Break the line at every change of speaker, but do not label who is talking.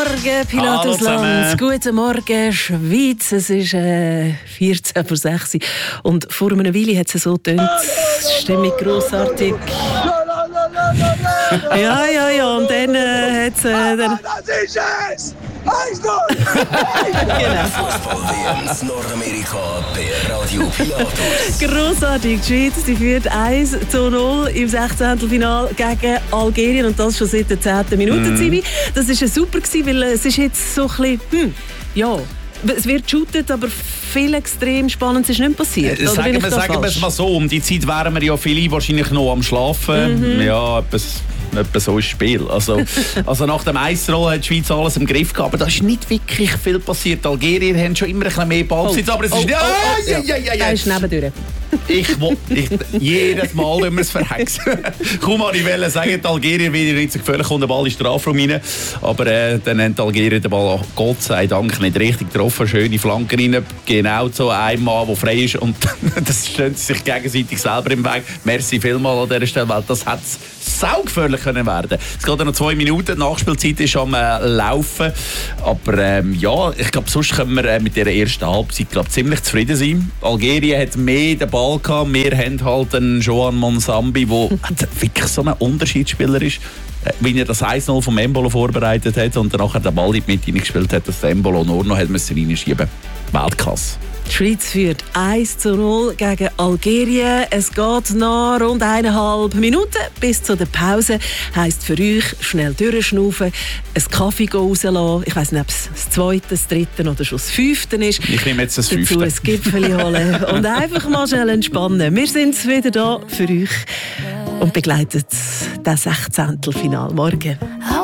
Morgen, Pilatusland. Guten Morgen, Schweiz. Es ist 14 vor 6 und vor einer Weile hat es so getönt. Stimmung grossartig. Ja. Und dann hat es...
Das ist es! 1-0!
Genau.
Fußball-WM in Nordamerika per Radio Pilatus.
Grossartig. Die Schweiz die führt 1-0 im 16. Finale gegen Algerien und das schon seit der 10. Minute. Das war super, weil es ist jetzt so ein bisschen... Es wird geshootet, aber viel extrem Spannendes ist nicht passiert.
Sagen wir es mal so, um die Zeit wären wir ja viele wahrscheinlich noch am Schlafen. Ja, etwa so ist das Spiel. Also nach dem 1-0 hat die Schweiz alles im Griff gehabt, aber da ist nicht wirklich viel passiert. Die Algerier haben schon immer ein bisschen mehr Ballbesitz, aber es ist...
Da ist nebendurch.
Jedes Mal, wenn wir es verhexen. Kaum wollte ich sagen, die Algerier wieder nicht so gefährlich, kommt der Ball in den Strafraum rein. Aber dann haben die Algerier den Ball Gott sei Dank nicht richtig getroffen. Schöne Flanken rein, genau zu einem Mann, der frei ist. Und das stehen sie sich gegenseitig selber im Weg. Merci vielmals an dieser Stelle, weil das hätte saugefährlich können werden. Es geht noch 2 Minuten, die Nachspielzeit ist am Laufen. Aber ich glaube, sonst können wir mit dieser ersten Halbzeit ziemlich zufrieden sein. Algerien hat mehr den Ball gehabt. Wir haben halt einen Joan Monsambi, der wirklich so ein Unterschiedsspieler ist. Wie er das 1-0 vom Embolo vorbereitet hat und dann nachher den Ball in die Mitte gespielt hat, dass der Embolo nur noch reinschieben musste. Weltklasse.
Die Schweiz führt 1-0 gegen Algerien. Es geht noch rund 1,5 Minuten bis zu der Pause. Heisst für euch, schnell durchschnaufen, einen Kaffee rauslassen. Ich weiss nicht, ob es das 2., das 3. oder schon das 5. ist.
Ich nehme jetzt das 5.
Dazu ein Gipfeli holen und einfach mal schnell entspannen. Wir sind wieder da für euch und begleitet das 16. Finale morgen.